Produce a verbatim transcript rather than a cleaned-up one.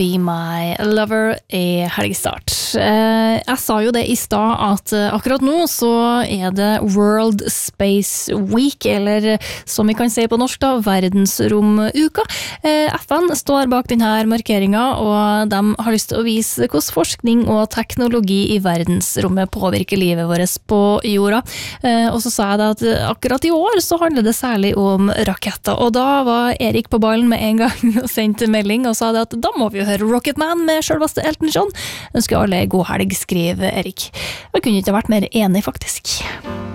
Be My Lover i helgstart. Jeg sa jo det i stad at akkurat nå så er det World Space Week, eller som vi kan si på norsk da, verdensromuka. F N står bak denne markeringen, og de har lyst til å vise hvordan forskning og teknologi i verdensrommet påvirker livet vårt på jorda. Og så sa jeg da at akkurat i år så handler det særlig om raketter, og da var Erik på ballen med en gang og sendte melding og sa det at da må vi jo høre Rocketman med selveste Elton John. Ønsker alle god helg, skriver Erik. Jeg kunne ikke vært mer enig faktisk.